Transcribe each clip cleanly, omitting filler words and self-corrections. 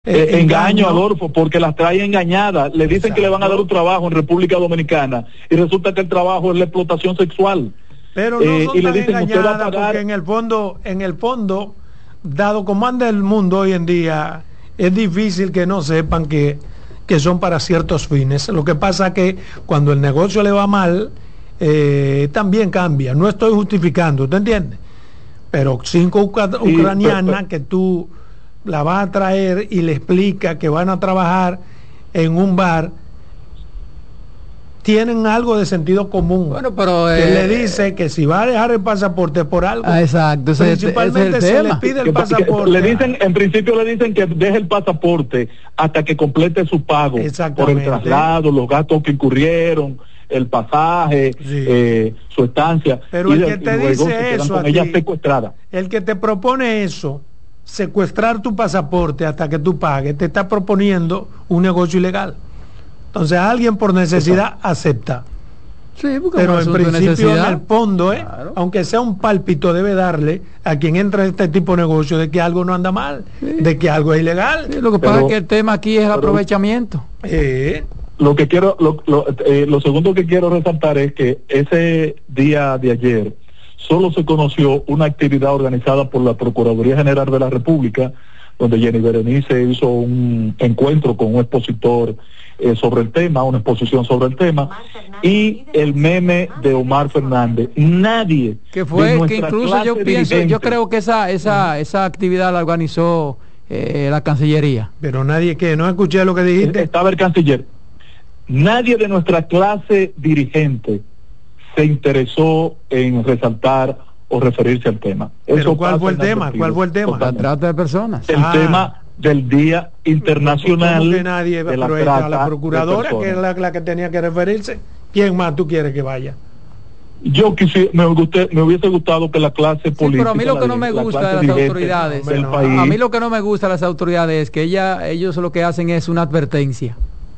engaño, Adolfo, porque las trae engañadas. Le dicen que le van a dar un trabajo en República Dominicana y resulta que el trabajo es la explotación sexual. Pero no son y tan le dicen, engañadas porque en el fondo, dado como anda el mundo hoy en día, es difícil que no sepan que son para ciertos fines. Lo que pasa es que cuando el negocio le va mal, también cambia. No estoy justificando, ¿te entiendes? Pero 5 ucranianas que tú la vas a traer y le explica que van a trabajar en un bar, tienen algo de sentido común. Bueno, pero que le dice que si va a dejar el pasaporte por algo, exacto, principalmente ese se le pide el pasaporte. Le dicen, en principio le dicen que deje el pasaporte hasta que complete su pago por el traslado, los gastos que incurrieron, el pasaje, sí, su estancia. Pero el que te dice eso, con ella secuestrada. El que te propone eso, secuestrar tu pasaporte hasta que tú pagues, te está proponiendo un negocio ilegal. Entonces alguien por necesidad acepta. Sí, pero en principio en el fondo, claro, aunque sea un pálpito, debe darle a quien entra en este tipo de negocio de que algo no anda mal, sí, de que algo es ilegal. Sí, lo que pasa es que el tema aquí es el aprovechamiento. Lo que quiero, lo segundo que quiero resaltar es que ese día de ayer solo se conoció una actividad organizada por la Procuraduría General de la República, donde Jenny Berenice hizo un encuentro con un expositor sobre el tema, una exposición sobre el tema, y el meme de Omar Fernández. Nadie que fue que incluso yo creo que esa actividad la organizó la Cancillería. Pero nadie, que no escuché lo que dijiste. Estaba el canciller. Nadie de nuestra clase dirigente se interesó en resaltar o referirse al tema. ¿Pero cuál fue el tema? ¿Cuál fue el tema? La trata de personas. El tema del Día Internacional que nadie de la trata, la procuradora, que es la que tenía que referirse. ¿Quién más tú quieres que vaya? Yo me hubiese gustado que la clase política... Sí, pero a mí lo que no me gusta de las autoridades, a mí lo que no me gusta de las autoridades es que ellos lo que hacen es una advertencia.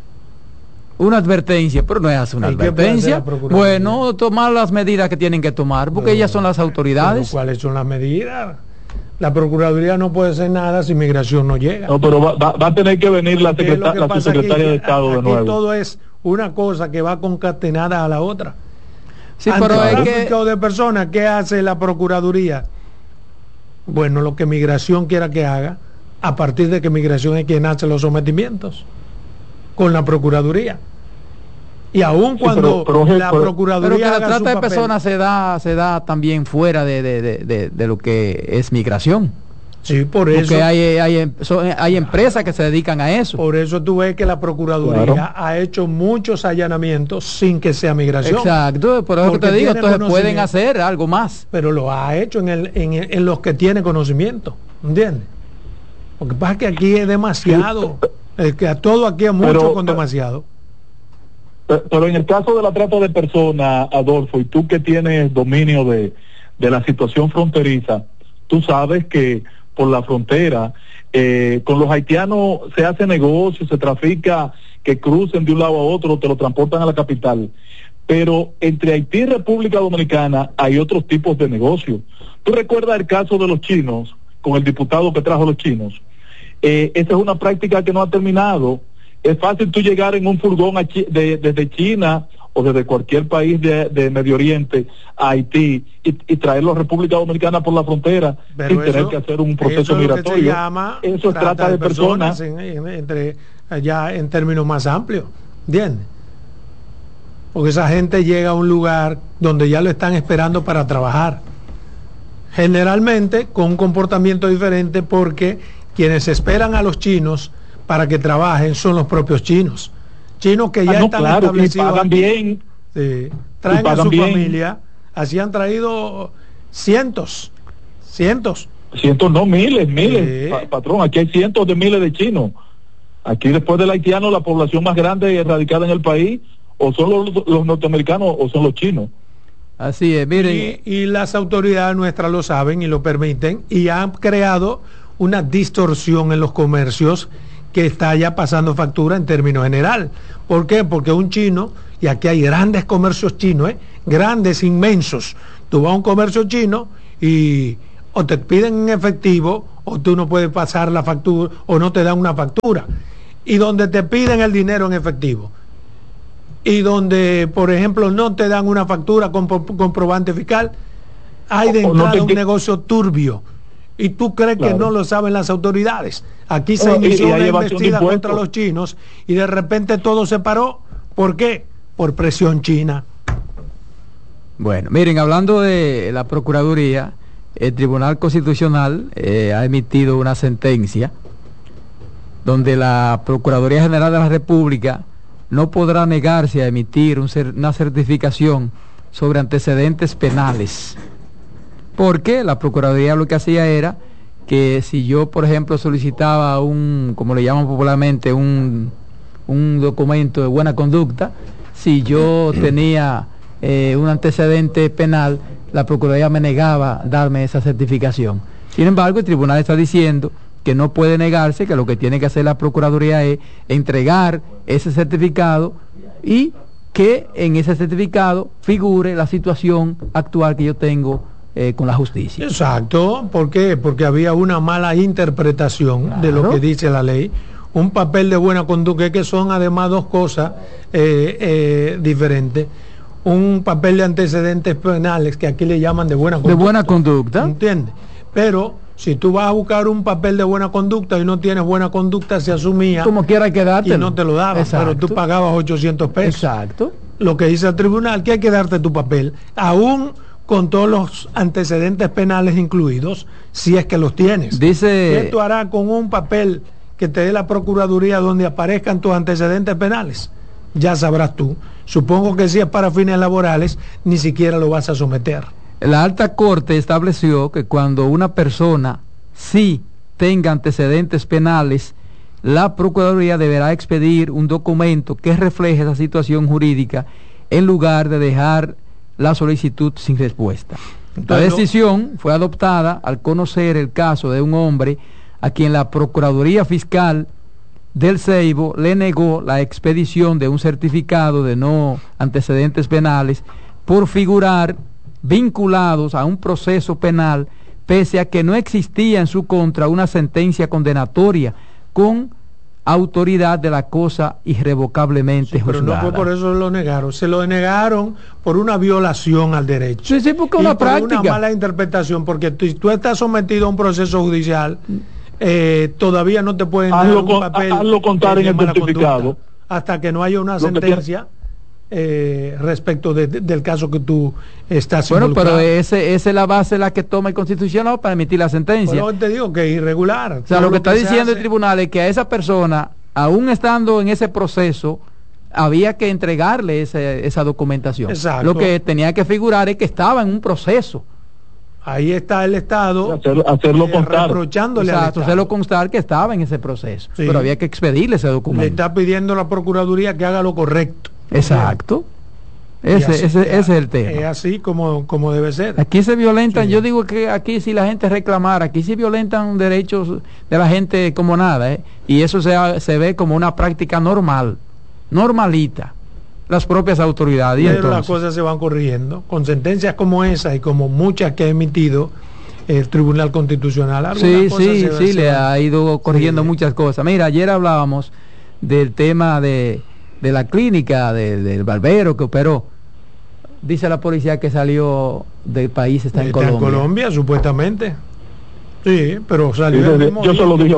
Una advertencia, pero no es una advertencia. Bueno, tomar las medidas que tienen que tomar, porque ellas son las autoridades. ¿Cuáles son las medidas? La Procuraduría no puede hacer nada si migración no llega. No, pero va a tener que venir la subsecretaria de Estado de nuevo. Todo es una cosa que va concatenada a la otra. Sí, pero es que... de personas, ¿qué hace la Procuraduría? Bueno, lo que migración quiera que haga, a partir de que migración es quien hace los sometimientos con la Procuraduría. Y aun cuando la Procuraduría, pero que la trata de personas se da también fuera de lo que es migración. Sí, por eso. Porque hay empresas que se dedican a eso. Por eso tú ves que la Procuraduría ha hecho muchos allanamientos sin que sea migración. Exacto, por eso que te digo, entonces pueden hacer algo más. Pero lo ha hecho en los que tiene conocimiento, ¿entiendes? Porque pasa que aquí es demasiado. Es que a todo aquí es mucho con demasiado. Pero en el caso de la trata de personas, Adolfo, y tú que tienes dominio de la situación fronteriza, tú sabes que por la frontera, con los haitianos se hace negocio, se trafica, que crucen de un lado a otro, te lo transportan a la capital. Pero entre Haití y República Dominicana hay otros tipos de negocios. ¿Tú recuerdas el caso de los chinos, con el diputado que trajo los chinos? Esa es una práctica que no ha terminado. Es fácil tú llegar en un furgón desde China o desde cualquier país de Medio Oriente a Haití y traerlo a República Dominicana por la frontera. Pero sin tener que hacer un proceso migratorio. Eso es trata de personas. Entre allá en términos más amplios, ¿entiendes? Porque esa gente llega a un lugar donde ya lo están esperando para trabajar. Generalmente con un comportamiento diferente, porque quienes esperan a los chinos para que trabajen son los propios chinos que ya están establecidos, y pagan bien, traen a su familia. Así han traído cientos no, miles, patrón. Aquí hay cientos de miles de chinos. Aquí, después del haitiano, la población más grande radicada en el país o son los norteamericanos o son los chinos. Así es, miren, y las autoridades nuestras lo saben y lo permiten, y han creado una distorsión en los comercios que está ya pasando factura en términos general. ¿Por qué? Porque un chino, y aquí hay grandes comercios chinos, grandes, inmensos. Tú vas a un comercio chino y o te piden en efectivo o tú no puedes pasar la factura, o no te dan una factura, y donde te piden el dinero en efectivo, y donde, por ejemplo, no te dan una factura con comprobante fiscal, hay de entrada un negocio turbio. Y tú crees que no lo saben las autoridades. Aquí se inició una embestida contra los chinos y de repente todo se paró. ¿Por qué? Por presión china. Bueno, miren, hablando de la Procuraduría, el Tribunal Constitucional ha emitido una sentencia donde la Procuraduría General de la República no podrá negarse a emitir una certificación sobre antecedentes penales. Porque la Procuraduría lo que hacía era que si yo, por ejemplo, solicitaba como le llaman popularmente, un documento de buena conducta, si yo tenía un antecedente penal, la Procuraduría me negaba darme esa certificación. Sin embargo, el tribunal está diciendo que no puede negarse, que lo que tiene que hacer la Procuraduría es entregar ese certificado y que en ese certificado figure la situación actual que yo tengo con la justicia. Exacto. ¿Por qué? Porque había una mala interpretación de lo que dice la ley. Un papel de buena conducta, que son además dos cosas diferentes. Un papel de antecedentes penales, que aquí le llaman de buena conducta. De buena conducta. ¿Entiendes? Pero si tú vas a buscar un papel de buena conducta y no tienes buena conducta, se asumía como quiera que dártelo, y no te lo daban. Pero tú pagabas 800 pesos. Exacto. Lo que dice el tribunal, que hay que darte tu papel, aún con todos los antecedentes penales incluidos, si es que los tienes. Dice, ¿qué tú harás con un papel que te dé la Procuraduría donde aparezcan tus antecedentes penales? Ya sabrás tú. Supongo que si es para fines laborales, ni siquiera lo vas a someter. La Alta Corte estableció que cuando una persona sí tenga antecedentes penales, la Procuraduría deberá expedir un documento que refleje esa situación jurídica en lugar de dejar la solicitud sin respuesta. La decisión fue adoptada al conocer el caso de un hombre a quien la Procuraduría Fiscal del Ceibo le negó la expedición de un certificado de no antecedentes penales por figurar vinculados a un proceso penal, pese a que no existía en su contra una sentencia condenatoria con autoridad de la cosa irrevocablemente juzgada. Pero no fue por eso lo negaron, se lo negaron por una violación al derecho. Sí, porque una práctica. Una mala interpretación, porque tú estás sometido a un proceso judicial, todavía no te pueden dar un papel. Hazlo contar en el certificado. Hasta que no haya una sentencia respecto del caso que tú estás involucrado. Pero esa es la base la que toma el Constitucional para emitir la sentencia. Pero te digo que es irregular. O sea, lo que está diciendo el tribunal es que a esa persona, aún estando en ese proceso, había que entregarle esa documentación. Exacto. Lo que tenía que figurar es que estaba en un proceso. Ahí está el Estado hacerlo constar, reprochándole al Estado. Hacerlo constar que estaba en ese proceso, sí. Pero había que expedirle ese documento. Le está pidiendo a la Procuraduría que haga lo correcto. Exacto. Ese es el tema. Es así como debe ser. Aquí se violentan, sí. Yo digo que aquí si la gente reclamara, aquí se violentan derechos de la gente como nada, y eso se ve como una práctica normalita. Las propias autoridades. Pero las cosas se van corrigiendo con sentencias como esa y como muchas que ha emitido el Tribunal Constitucional. Sí, le ha ido corrigiendo muchas cosas. Mira, ayer hablábamos del tema de la clínica del barbero que operó. Dice la policía que salió del país, está en Colombia. En Colombia, supuestamente. Sí, pero salió yo se lo dije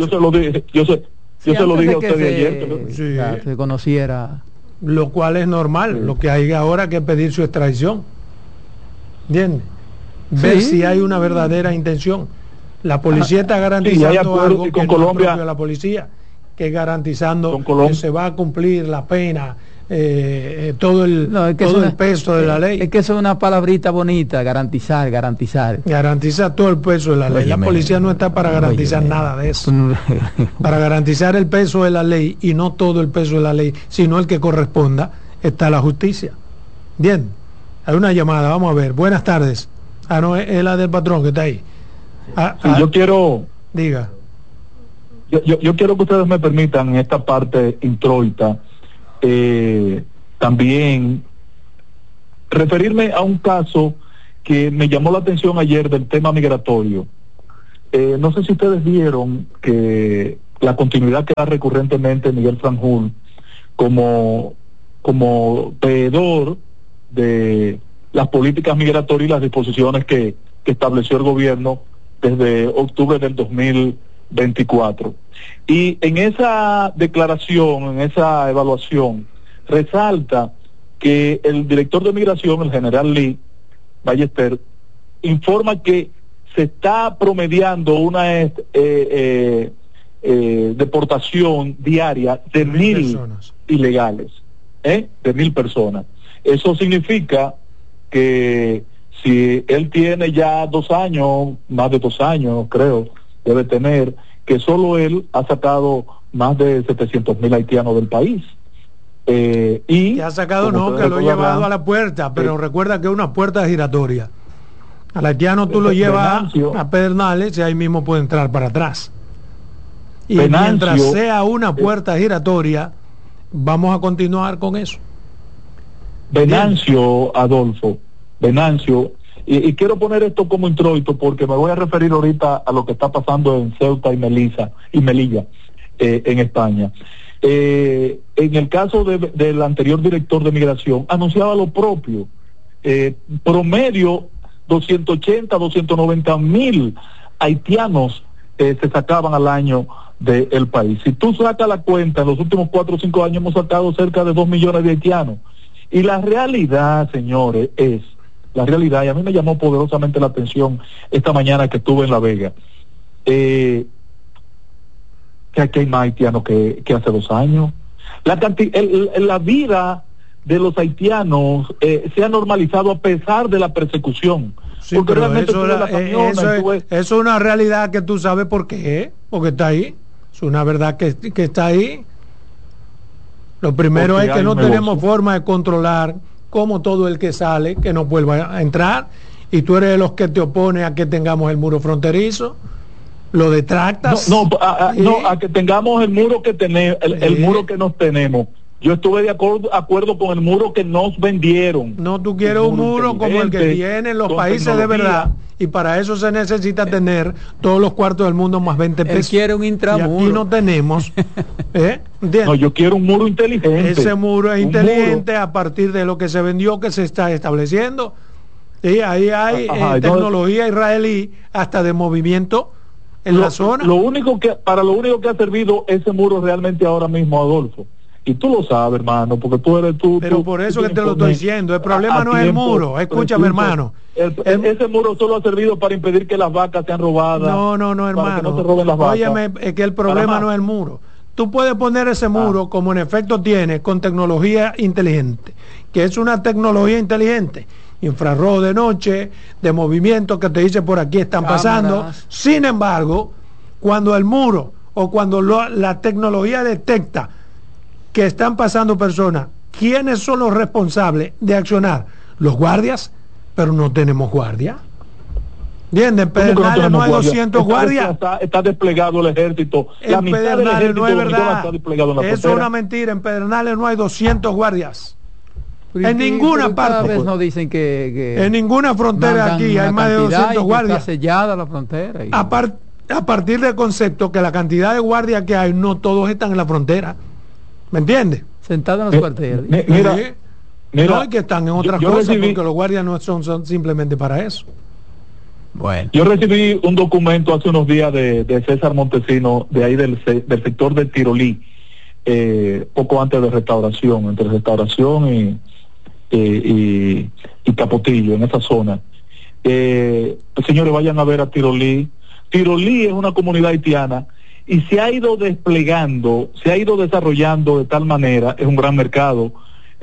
a usted ayer. Sí. Se conociera. Lo cual es normal. Sí. Lo que hay ahora que pedir su extradición. ¿Entiendes? Ver si hay una verdadera intención. La policía está garantizando algo que con Colombia, no es la policía, que es garantizando que se va a cumplir la pena, todo el peso de la ley. Es que eso es una palabrita bonita, garantizar. Garantiza todo el peso de la ley. La policía no está para garantizar nada de eso. Para garantizar el peso de la ley y no todo el peso de la ley, sino el que corresponda, está la justicia. Bien, hay una llamada, vamos a ver. Buenas tardes. No, es la del patrón que está ahí. Yo quiero... Diga. Yo quiero que ustedes me permitan en esta parte introita también referirme a un caso que me llamó la atención ayer del tema migratorio. no sé si ustedes vieron que la continuidad que da recurrentemente Miguel Franjul como veedor de las políticas migratorias y las disposiciones que estableció el gobierno desde octubre del 2024. Y en esa declaración, en esa evaluación, resalta que el director de migración, el general Lee Ballester, informa que se está promediando una deportación diaria de 1,000 ilegales, de 1,000 personas. Eso significa que si él tiene ya 2 años, más de 2 años creo, debe tener, que solo él ha sacado más de 700,000 haitianos del país. Y que ha sacado, no, que lo ha llevado a la puerta, pero recuerda que es una puerta giratoria. Al haitiano tú lo llevas a Pedernales y ahí mismo puede entrar para atrás. Y mientras sea una puerta giratoria, vamos a continuar con eso. Venancio, Adolfo, y quiero poner esto como introito porque me voy a referir ahorita a lo que está pasando en Ceuta y Melilla, en España. En el caso del anterior director de migración, anunciaba lo propio, promedio 290,000 haitianos se sacaban al año del país. Si tú sacas la cuenta, en los últimos 4 o 5 años hemos sacado cerca de 2 millones de haitianos. Y la realidad, señores, y a mí me llamó poderosamente la atención esta mañana que estuve en La Vega, que aquí hay más haitianos que hace 2 años. La vida de los haitianos se ha normalizado a pesar de la persecución. Sí, porque realmente eso es una realidad que tú sabes por qué, porque está ahí. Es una verdad que está ahí. Lo primero es que no tenemos forma de controlar cómo todo el que sale, que no vuelva a entrar, y tú eres de los que te opone a que tengamos el muro fronterizo, lo detractas. A que tengamos el muro que tenemos, el muro que nos tenemos. Yo estuve de acuerdo con el muro que nos vendieron. No, tú quieres un muro como el que tienen los países de verdad, y para eso se necesita tener todos los cuartos del mundo más 20 pesos. Él quiere un intramuro. Y aquí no tenemos. No, yo quiero un muro inteligente. Ese muro es inteligente a partir de lo que se vendió, que se está estableciendo. Y ahí hay tecnología israelí hasta de movimiento en la zona. Para lo único que ha servido ese muro realmente ahora mismo, Adolfo. Y tú lo sabes, hermano, porque tú eres tú. Pero por eso que te lo estoy diciendo, el problema no es el muro, escúchame, hermano. Ese muro solo ha servido para impedir que las vacas sean robadas. No, hermano. No se roben las vacas. Óyeme, es que el problema no es el muro. Tú puedes poner ese muro, como en efecto tiene, con tecnología inteligente, que es una tecnología inteligente, infrarrojo de noche, de movimiento que te dice por aquí están pasando. Sin embargo, cuando el muro o cuando la tecnología detecta que están pasando personas, ¿quiénes son los responsables de accionar? Los guardias, pero no tenemos guardia. ¿Entienden? En Pedernales no hay 200 guardias. Está desplegado el ejército. En Pedernales no es verdad. Eso es una mentira. En Pedernales no hay 200 guardias. En ninguna parte. No dicen que en ninguna frontera aquí hay más de 200 guardias. Está sellada la frontera. A partir del concepto que la cantidad de guardias que hay, no todos están en la frontera. ¿Me entiendes? Sentados en los cuarteles. No, que están en otras cosas, porque los guardias no son simplemente para eso. Bueno. Yo recibí un documento hace unos días de César Montesino, de ahí del sector de Tirolí, poco antes de Restauración, entre Restauración y Capotillo, en esa zona. Señores, vayan a ver a Tirolí. Tirolí es una comunidad haitiana y se ha ido desplegando, se ha ido desarrollando de tal manera, es un gran mercado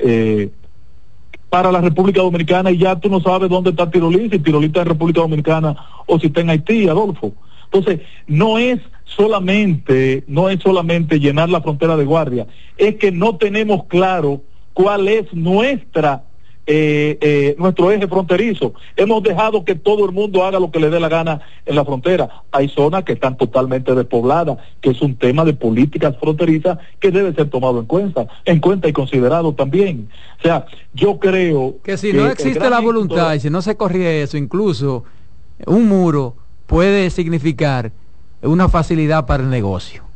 para la República Dominicana, y ya tú no sabes dónde está Tirolí, si Tirolí está en República Dominicana o si está en Haití, Adolfo. Entonces, no es solamente llenar la frontera de guardia, es que no tenemos claro cuál es nuestro eje fronterizo. Hemos dejado que todo el mundo haga lo que le dé la gana en la frontera. Hay zonas que están totalmente despobladas, que es un tema de políticas fronterizas que debe ser tomado en cuenta y considerado también. O sea, yo creo que si no existe la voluntad y si no se corrige eso, incluso un muro puede significar una facilidad para el negocio.